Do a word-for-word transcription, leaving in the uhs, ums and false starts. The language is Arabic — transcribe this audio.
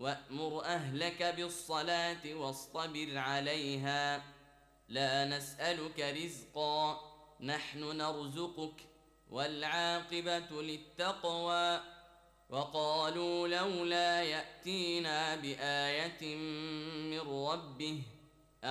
وأمر أهلك بالصلاة واصطبر عليها لا نسألك رزقا نحن نرزقك والعاقبة للتقوى. وقالوا لولا يأتينا بآية من ربه